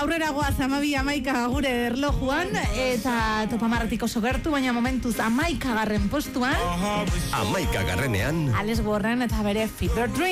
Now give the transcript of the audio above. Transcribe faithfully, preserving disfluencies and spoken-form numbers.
aurrera goaz amabi amaika gure erlojuan, eta topamarretik oso gertu, baina momentuz amaika garren postuan. Amaika garrenean. Alex Warren eta bere Fever Dream.